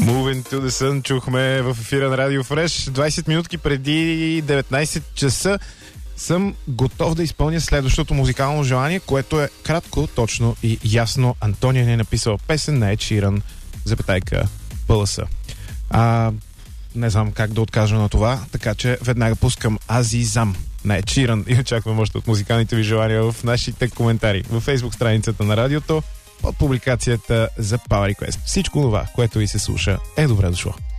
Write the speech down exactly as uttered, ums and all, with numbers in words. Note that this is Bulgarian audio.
Moving to the Sun чухме в ефира на Радио Фреш. двайсет минутки преди деветнайсет часа съм готов да изпълня следващото музикално желание, което е кратко, точно и ясно. Антония ни е написала песен на Ед Ширан, запетайка Пълса. А, не знам как да откажа на това, така че веднага пускам Азизам на Ед Ширан и очаквам още от музикалните ви желания в нашите коментари във Фейсбук страницата на радиото под публикацията за Power Request. Всичко това, което ви се слуша, е добре дошло.